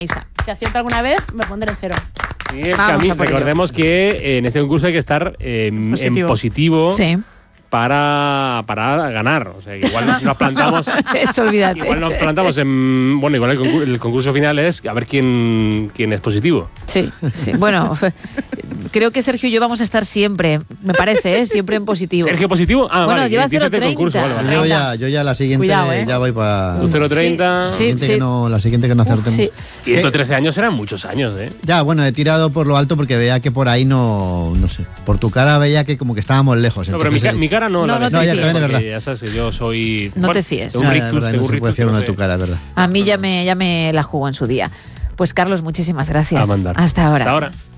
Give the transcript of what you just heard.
Si acierto alguna vez, me pondré en 0. Sí, Camille, recordemos que en este concurso hay que estar en positivo. Sí. Para ganar. O sea, igual nos plantamos. Eso, olvídate. Igual nos plantamos en. Bueno, igual el concurso final es a ver quién es positivo. Sí. Bueno, creo que Sergio y yo vamos a estar siempre, me parece, siempre en positivo. ¿Sergio positivo? Bueno, vale, lleva 0,30. Vale. Yo ya la siguiente ya voy para. 0,30. Sí. La siguiente que no acertemos. Sí. Y estos 13 años eran muchos años, ¿eh? Ya, bueno, he tirado por lo alto porque veía que por ahí no sé. Por tu cara veía que como que estábamos lejos. No, pero mi cara no. No te ya también es verdad. Ya sabes que yo soy. No te fíes. No se puede decir uno de tu cara, es verdad. A mí ya me la jugó en su día. Pues Carlos, muchísimas gracias. A mandar. Hasta ahora. Hasta ahora.